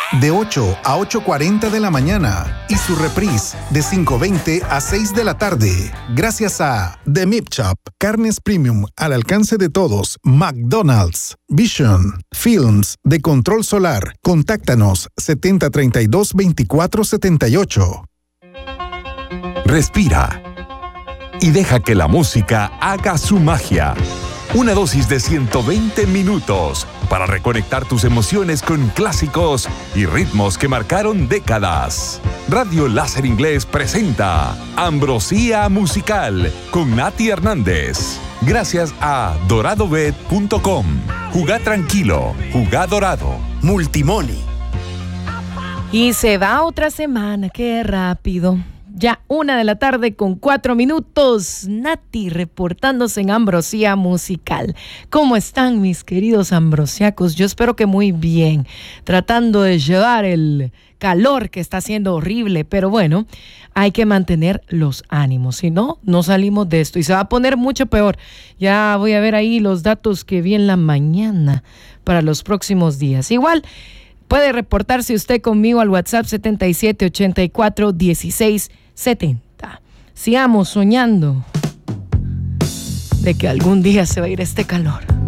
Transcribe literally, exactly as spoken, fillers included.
de ocho a ocho cuarenta de la mañana y su reprise de cinco veinte a seis de la tarde. Gracias a The Meat Shop, carnes premium al alcance de todos. McDonald's, Vision, Films de Control Solar. Contáctanos setenta treinta y dos veinticuatro setenta y ocho. Respira y deja que la música haga su magia. Una dosis de ciento veinte minutos para reconectar tus emociones con clásicos y ritmos que marcaron décadas. Radio Láser Inglés presenta Ambrosía Musical con Nati Hernández. Gracias a dorado bet punto com. Jugá tranquilo, jugá dorado. Multimoney. Y se va otra semana, qué rápido. Ya una de la tarde con cuatro minutos. Nati reportándose en Ambrosía Musical. ¿Cómo están mis queridos ambrosiacos? Yo espero que muy bien. Tratando de llevar el calor que está haciendo horrible. Pero bueno, hay que mantener los ánimos. Si no, no salimos de esto. Y se va a poner mucho peor. Ya voy a ver ahí los datos que vi en la mañana para los próximos días. Igual, puede reportarse usted conmigo al WhatsApp setenta y siete ochenta y cuatro dieciséis setenta. Sigamos soñando de que algún día se va a ir este calor.